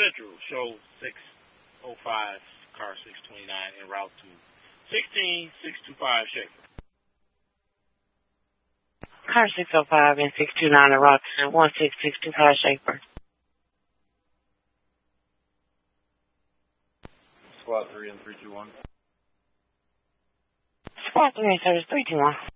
Central, show 605, car 629, en route to 16625 Schaefer. Car 605 and 629 en route to 16625 Schaefer. Squad 3 and 321. Squad 3 and service 321.